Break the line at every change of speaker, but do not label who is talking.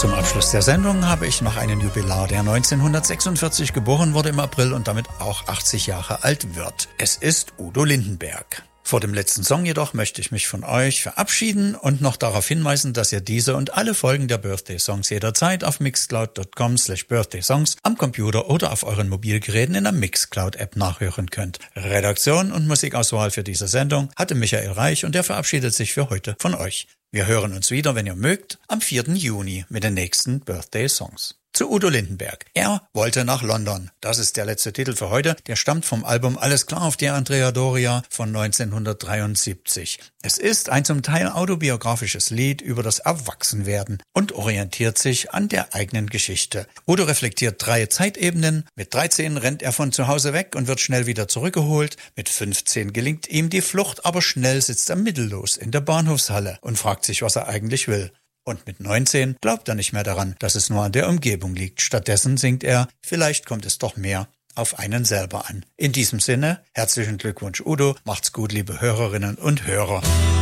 Zum Abschluss der Sendung habe ich noch einen Jubilar, der 1946 geboren wurde im April und damit auch 80 Jahre alt wird. Es ist Udo Lindenberg. Vor dem letzten Song jedoch möchte ich mich von euch verabschieden und noch darauf hinweisen, dass ihr diese und alle Folgen der Birthday Songs jederzeit auf mixcloud.com/birthdaysongs am Computer oder auf euren Mobilgeräten in der Mixcloud-App nachhören könnt. Redaktion und Musikauswahl für diese Sendung hatte Michael Reich und er verabschiedet sich für heute von euch. Wir hören uns wieder, wenn ihr mögt, am 4. Juni mit den nächsten Birthday Songs. Zu Udo Lindenberg. Er wollte nach London. Das ist der letzte Titel für heute. Der stammt vom Album Alles klar auf die Andrea Doria von 1973. Es ist ein zum Teil autobiografisches Lied über das Erwachsenwerden und orientiert sich an der eigenen Geschichte. Udo reflektiert 3 Zeitebenen. Mit 13 rennt er von zu Hause weg und wird schnell wieder zurückgeholt. Mit 15 gelingt ihm die Flucht, aber schnell sitzt er mittellos in der Bahnhofshalle und fragt sich, was er eigentlich will. Und mit 19 glaubt er nicht mehr daran, dass es nur an der Umgebung liegt. Stattdessen singt er, vielleicht kommt es doch mehr auf einen selber an. In diesem Sinne, herzlichen Glückwunsch Udo, macht's gut, liebe Hörerinnen und Hörer.